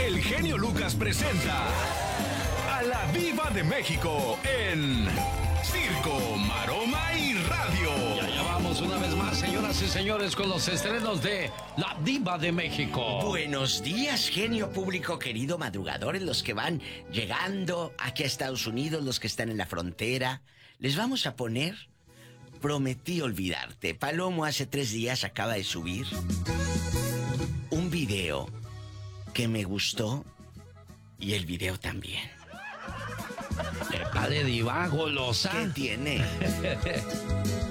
el genio Lucas presenta a la Diva de México en Circo, Maroma y Radio. Y allá vamos una vez más, señoras y señores, con los estrenos de la Diva de México. Buenos días, genio público querido, madrugadores, los que van llegando aquí a Estados Unidos, los que están en la frontera. Les vamos a poner Prometí Olvidarte. Palomo hace 3 días acaba de subir un video que me gustó y el video también. Vale, diva, golosa. ¿Qué tiene?